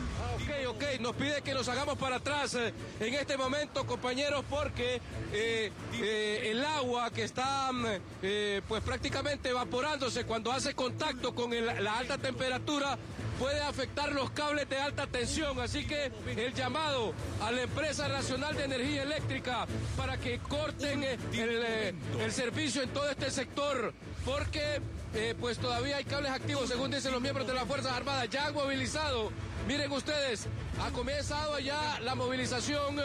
Ok, ok, nos pide que nos hagamos para atrás eh, en este momento, compañeros, porque eh, eh, el agua que está eh, pues prácticamente evaporándose cuando hace contacto con el, la alta temperatura puede afectar los cables de alta tensión, así que el llamado a la Empresa Nacional de Energía Eléctrica para que corten eh, el, eh, el servicio en todo este sector, porque eh, pues todavía hay cables activos, según dicen los miembros de las Fuerzas Armadas. Ya han movilizado, miren ustedes, ha comenzado ya la movilización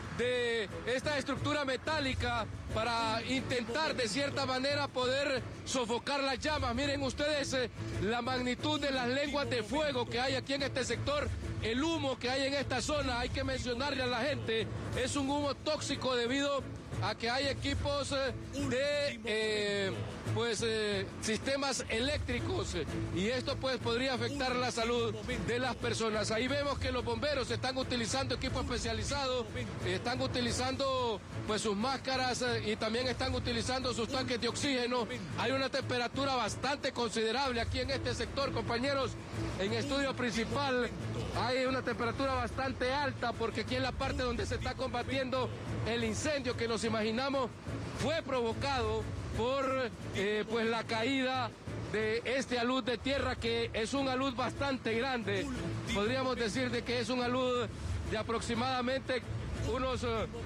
de esta estructura metálica para intentar de cierta manera poder sofocar las llamas. Miren ustedes eh, la magnitud de las lenguas de fuego que hay aquí en este sector, el humo que hay en esta zona. Hay que mencionarle a la gente, es un humo tóxico debido a que hay equipos eh, de eh, pues eh, sistemas eléctricos eh, y esto pues podría afectar la salud de las personas. Ahí vemos que los bomberos están utilizando equipos especializados, eh, están utilizando pues sus máscaras eh, y también están utilizando sus tanques de oxígeno. Hay una temperatura bastante considerable aquí en este sector, compañeros. En estudio principal hay una temperatura bastante alta porque aquí en la parte donde se está combatiendo el incendio que nos imaginamos fue provocado por eh, pues la caída de este alud de tierra, que es un alud bastante grande. Podríamos decir de que es un alud de aproximadamente unos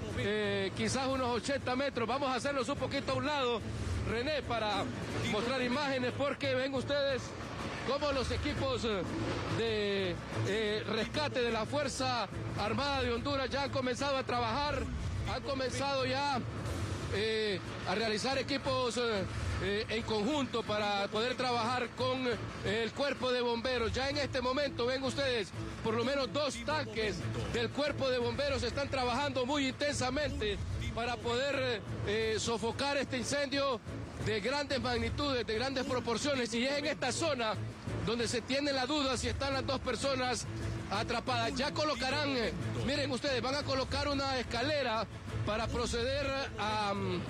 eh, quizás unos ochenta metros. Vamos a hacerlos un poquito a un lado, René, para mostrar imágenes, porque ven ustedes cómo los equipos de eh, rescate de la Fuerza Armada de Honduras ya han comenzado a trabajar, han comenzado ya eh, a realizar equipos eh, eh, en conjunto para poder trabajar con eh, el cuerpo de bomberos. Ya en este momento ven ustedes por lo menos dos tanques del cuerpo de bomberos están trabajando muy intensamente para poder eh, sofocar este incendio de grandes magnitudes, de grandes proporciones, y es en esta zona donde se tiene la duda si están las dos personas atrapadas. Ya colocarán, eh, miren ustedes, van a colocar una escalera para proceder a um,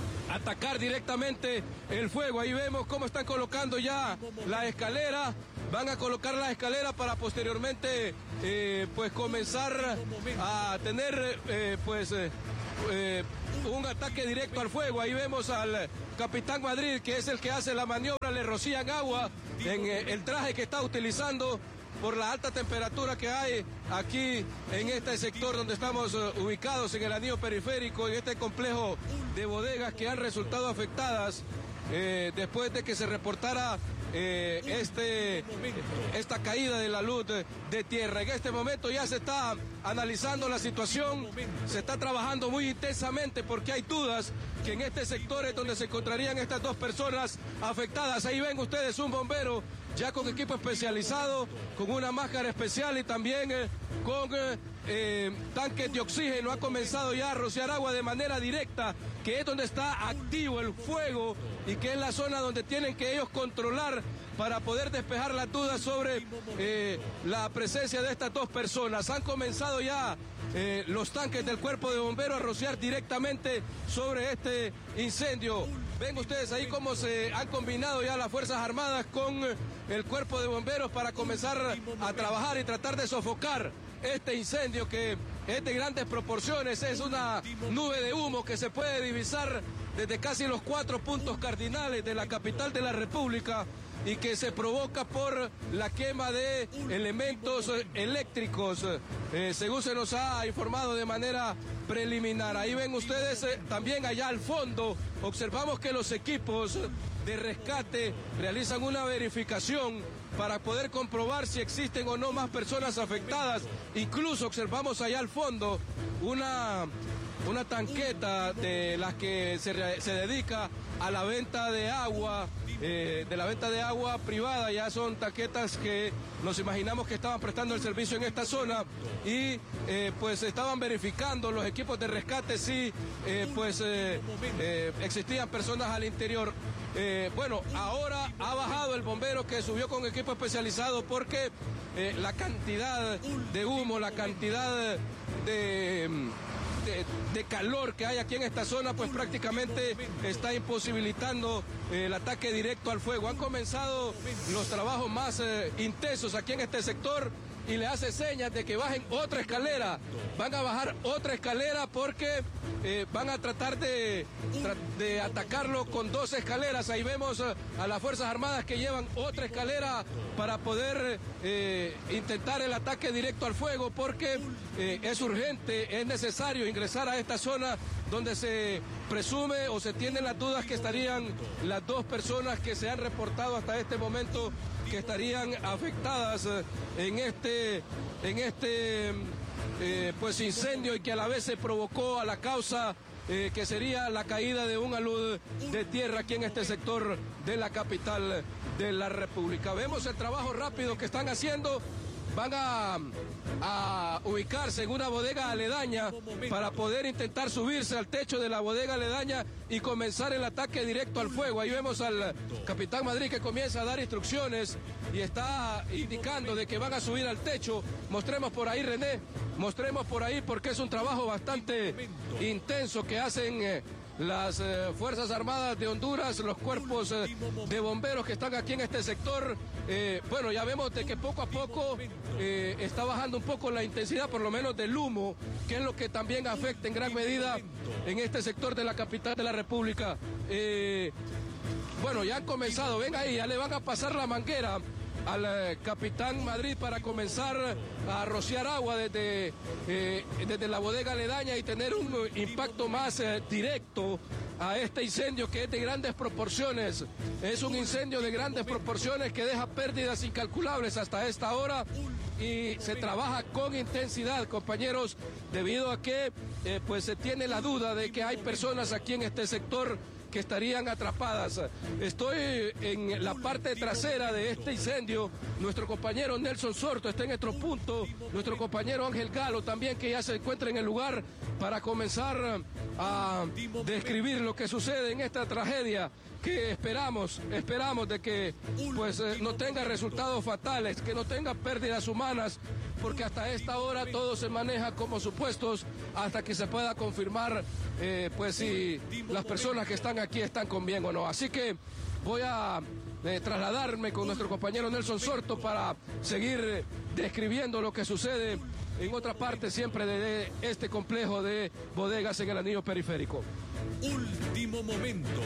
atacar directamente el fuego. Ahí vemos cómo están colocando ya la escalera. Van a colocar la escalera para posteriormente eh, pues comenzar a tener eh, pues eh, eh, un ataque directo al fuego. Ahí vemos al Capitán Madrid, que es el que hace la maniobra. Le rocían agua en eh, el traje que está utilizando por la alta temperatura que hay aquí en este sector donde estamos uh, ubicados en el anillo periférico, en este complejo de bodegas que han resultado afectadas eh, después de que se reportara eh, este, esta caída de la luz de, de tierra. En este momento ya se está analizando la situación, se está trabajando muy intensamente porque hay dudas que en este sector es donde se encontrarían estas dos personas afectadas. Ahí ven ustedes un bombero ya con equipo especializado, con una máscara especial y también eh, con eh, eh, tanques de oxígeno. Ha comenzado ya a rociar agua de manera directa, que es donde está activo el fuego y que es la zona donde tienen que ellos controlar para poder despejar las dudas sobre eh, la presencia de estas dos personas. Han comenzado ya eh, los tanques del cuerpo de bomberos a rociar directamente sobre este incendio. Ven ustedes ahí cómo se han combinado ya las Fuerzas Armadas con el cuerpo de bomberos para comenzar a trabajar y tratar de sofocar este incendio que es de grandes proporciones. Es una nube de humo que se puede divisar desde casi los cuatro puntos cardinales de la capital de la República y que se provoca por la quema de elementos eléctricos, eh, según se nos ha informado de manera preliminar. Ahí ven ustedes eh, también allá al fondo, observamos que los equipos de rescate realizan una verificación para poder comprobar si existen o no más personas afectadas. Incluso observamos allá al fondo una, una tanqueta de las que se, se dedica a la venta de agua, eh, de la venta de agua privada. Ya son tanquetas que nos imaginamos que estaban prestando el servicio en esta zona y eh, pues estaban verificando los equipos de rescate si eh, pues eh, eh, existían personas al interior. Eh, bueno, ahora ha bajado el bombero que subió con equipo especializado porque eh, la cantidad de humo, la cantidad de... De, de calor que hay aquí en esta zona, pues prácticamente está imposibilitando eh, el ataque directo al fuego. Han comenzado los trabajos más eh, intensos aquí en este sector y le hace señas de que bajen otra escalera. Van a bajar otra escalera porque eh, van a tratar de, de atacarlo con dos escaleras. Ahí vemos eh, a las Fuerzas Armadas que llevan otra escalera para poder eh, intentar el ataque directo al fuego porque eh, es urgente, es necesario ingresar a esta zona donde se presume o se tienen las dudas que estarían las dos personas que se han reportado hasta este momento que estarían afectadas en este, en este eh, pues incendio y que a la vez se provocó a la causa eh, que sería la caída de un alud de tierra aquí en este sector de la capital de la República. Vemos el trabajo rápido que están haciendo. Van a, a ubicarse en una bodega aledaña para poder intentar subirse al techo de la bodega aledaña y comenzar el ataque directo al fuego. Ahí vemos al Capitán Madrid que comienza a dar instrucciones y está indicando de que van a subir al techo. Mostremos por ahí, René, mostremos por ahí porque es un trabajo bastante intenso que hacen eh, las eh, Fuerzas Armadas de Honduras, los cuerpos eh, de bomberos que están aquí en este sector. Eh, bueno, ya vemos de que poco a poco eh, está bajando un poco la intensidad, por lo menos del humo, que es lo que también afecta en gran medida en este sector de la capital de la República. Eh, bueno, ya han comenzado, ven ahí, ya le van a pasar la manguera al eh, Capitán Madrid para comenzar a rociar agua desde, eh, desde la bodega aledaña y tener un impacto más eh, directo a este incendio que es de grandes proporciones. Es un incendio de grandes proporciones que deja pérdidas incalculables hasta esta hora y se trabaja con intensidad, compañeros, debido a que eh, pues se tiene la duda de que hay personas aquí en este sector que estarían atrapadas. Estoy en la parte trasera de este incendio. Nuestro compañero Nelson Sorto está en nuestro punto. Nuestro compañero Ángel Galo también, que ya se encuentra en el lugar para comenzar a describir lo que sucede en esta tragedia que esperamos, esperamos de que pues eh, no tenga resultados fatales, que no tenga pérdidas humanas, porque hasta esta hora todo se maneja como supuestos hasta que se pueda confirmar eh, pues si las personas que están aquí están con bien o no. Así que voy a eh, trasladarme con nuestro compañero Nelson Sorto para seguir eh, describiendo lo que sucede en otra parte siempre de este complejo de bodegas en el anillo periférico. Último momento.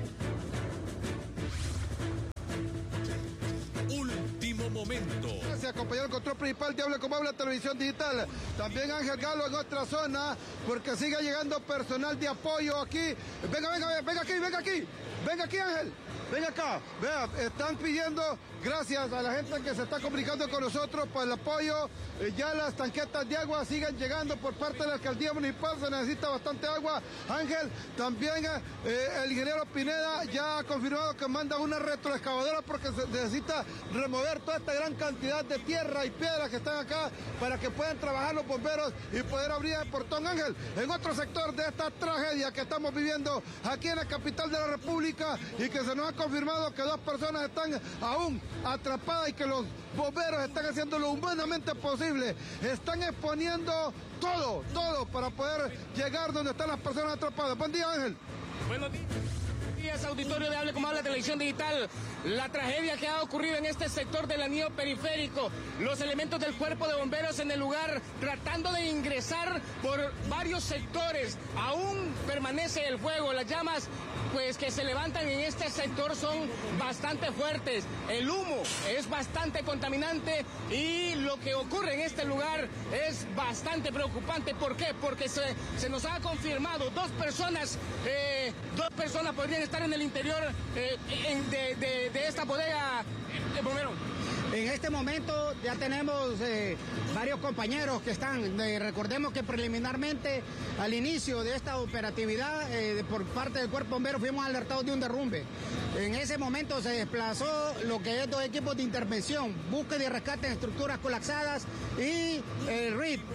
Último momento. Gracias, compañero. El control principal de Hable Como Habla Televisión Digital. También Ángel Galo en otra zona, porque sigue llegando personal de apoyo aquí. Venga, venga, venga aquí, venga aquí. Venga aquí, Ángel. Venga acá. Vea, están pidiendo, gracias a la gente que se está comunicando con nosotros por el apoyo. Eh, ya las tanquetas de agua siguen llegando por parte de la alcaldía municipal. Se necesita bastante agua. Ángel, también eh, el ingeniero Pineda ya ha confirmado que manda una retroexcavadora porque se necesita remover toda esta gran cantidad de tierra y piedras que están acá para que puedan trabajar los bomberos y poder abrir el portón. Ángel, en otro sector de esta tragedia que estamos viviendo aquí en la capital de la República y que se nos ha confirmado que dos personas están aún atrapadas y que los bomberos están haciendo lo humanamente posible. Están exponiendo todo, todo para poder llegar donde están las personas atrapadas. Buen día, Ángel. Buenos días, auditorio de Hable Como Habla Televisión Digital. La tragedia que ha ocurrido en este sector del anillo periférico, los elementos del cuerpo de bomberos en el lugar tratando de ingresar por varios sectores. Aún permanece el fuego, las llamas pues que se levantan en este sector son bastante fuertes. El humo es bastante contaminante y lo que ocurre en este lugar es bastante preocupante. ¿Por qué? Porque se, se nos ha confirmado dos personas, eh, dos personas podrían estar en el interior eh, en, de, de, de esta bodega de bomberos. En este momento ya tenemos eh, varios compañeros que están, eh, recordemos que preliminarmente al inicio de esta operatividad eh, por parte del Cuerpo Bombero fuimos alertados de un derrumbe. En ese momento se desplazó lo que es dos equipos de intervención, búsqueda y rescate en estructuras colapsadas y el R I P,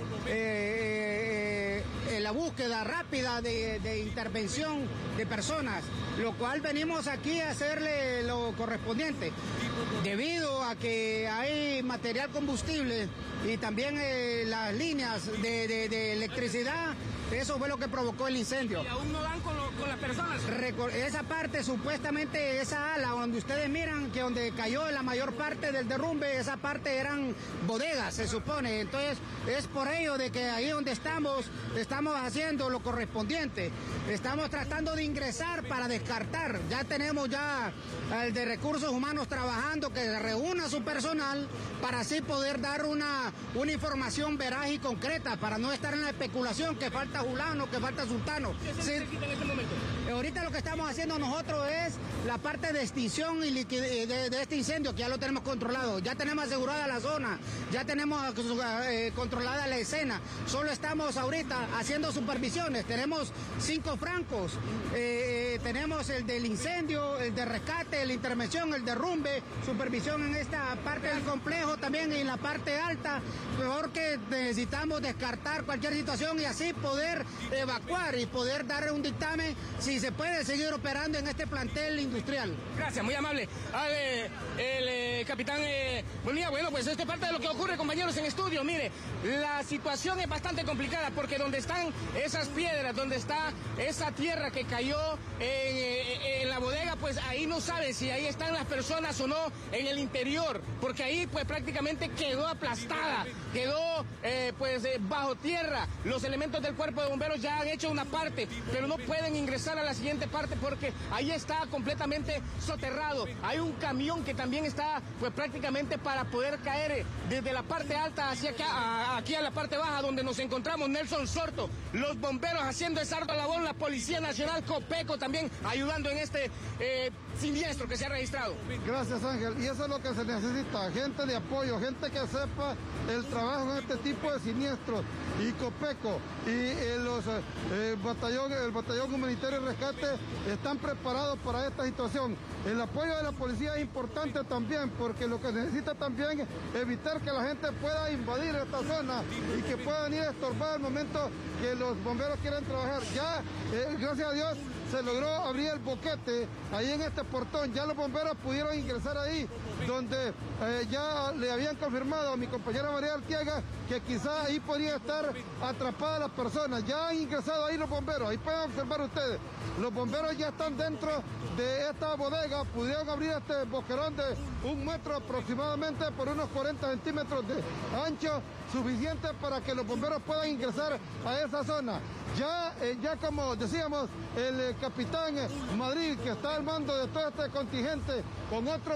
eh, eh, la búsqueda rápida de, de intervención de personas, lo cual venimos aquí a hacerle lo correspondiente. Debido a que hay material combustible y también eh, las líneas de, de, de electricidad, eso fue lo que provocó el incendio. ¿Y aún no dan con, lo, con las personas? Recor esa parte, supuestamente, esa ala donde ustedes miran que donde cayó la mayor parte del derrumbe, esa parte eran bodegas, se supone. Entonces, es por ello de que ahí donde estamos, estamos haciendo lo correspondiente. Estamos tratando de ingresar para descartar. Ya tenemos ya el de recursos humanos trabajando, que reúna su personal para así poder dar una, una información veraz y concreta, para no estar en la especulación que falta Julano, que falta Sultano. ¿Qué se necesita en este momento? Ahorita lo que estamos haciendo nosotros es la parte de extinción y de, de, de este incendio, que ya lo tenemos controlado. Ya tenemos asegurada la zona, ya tenemos eh, controlada la escena. Solo estamos ahorita haciendo supervisiones. Tenemos cinco francos, eh, tenemos el del incendio, el de rescate, la intervención, el derrumbe, supervisión en esta parte del complejo también y en la parte alta, porque necesitamos descartar cualquier situación y así poder evacuar y poder darle un dictamen si se puede seguir operando en este plantel industrial. Gracias, muy amable. Ah, eh, el eh, capitán, eh, buen día. Bueno, pues esto es parte de lo que ocurre, compañeros, en estudio. Mire, la situación es bastante complicada porque donde están esas piedras, donde está esa tierra que cayó en, eh, en la bodega, pues ahí no sabe si ahí están las personas o no en el interior, porque ahí pues prácticamente quedó aplastada, quedó eh, pues eh, bajo tierra. Los elementos del cuerpo de bomberos ya han hecho una parte, pero no pueden ingresar a la siguiente parte porque ahí está completamente soterrado. Hay un camión que también está pues prácticamente para poder caer desde la parte alta hacia acá, a, aquí a la parte baja donde nos encontramos. Nelson Sorto, los bomberos haciendo esa ardua labor, la Policía Nacional, Copeco también ayudando en este eh, siniestro que se ha registrado. Gracias, Ángel, y eso es lo que se necesita, gente de apoyo, gente que sepa el trabajo en este tipo de siniestros, y Copeco y eh, los eh, batallón, el batallón humanitario y rescate están preparados para esta situación. El apoyo de la policía es importante también, porque lo que necesita también es evitar que la gente pueda invadir esta zona y que puedan ir a estorbar al momento que los bomberos quieran trabajar. Ya, eh, gracias a Dios, se logró abrir el boquete ahí en este portón. Ya los bomberos pudieron ingresar ahí, donde eh, ya le habían confirmado a mi compañera María Arteaga que quizá ahí podría estar atrapada las personas. Ya han ingresado ahí los bomberos, ahí pueden observar ustedes. Los bomberos ya están dentro de esta bodega, pudieron abrir este boquerón de un metro aproximadamente por unos cuarenta centímetros de ancho, suficiente para que los bomberos puedan ingresar a esa zona. Ya, eh, ya como decíamos, el eh, capitán Madrid, que está al mando de todo este contingente, con otros